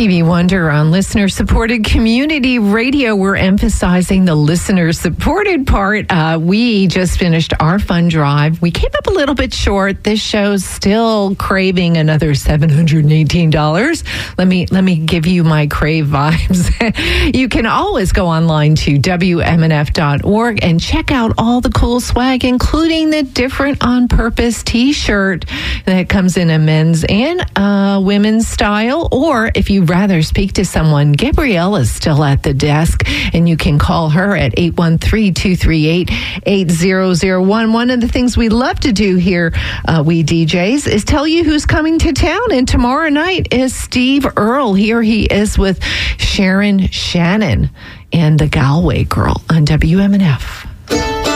Stevie Wonder on listener-supported community radio. We're emphasizing the listener-supported part. We just finished our fund drive. We came up a little bit short. This show's still craving another $718. Let me give you my crave vibes. You can always go online to WMNF.org and check out all the cool swag, including the Different on Purpose t-shirt that comes in a men's and women's style. Or if you'd rather speak to someone, Gabrielle is still at the desk, and you can call her at 813-238-8001. One of the things we love to do here, we DJs, is tell you who's coming to town. And tomorrow night is Steve Earle. Here he is with Sharon Shannon and the Galway Girl on WMNF.